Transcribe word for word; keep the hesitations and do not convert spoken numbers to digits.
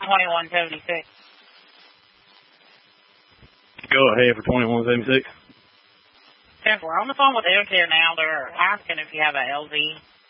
twenty-one seventy-six. Go ahead for twenty-one seventy-six. Jeff, we're on the phone with Air Care now. They're asking if you have a L V